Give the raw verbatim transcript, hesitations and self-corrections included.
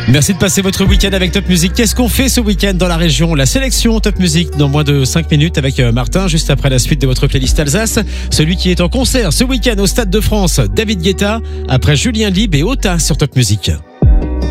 Merci de passer votre week-end avec Top Music. Qu'est-ce qu'on fait ce week-end dans la région? La sélection Top Music dans moins de cinq minutes avec Martin, juste après la suite de votre playlist Alsace. Celui qui est en concert ce week-end au Stade de France, David Guetta, après Julien Lieb et Ota sur Top Music.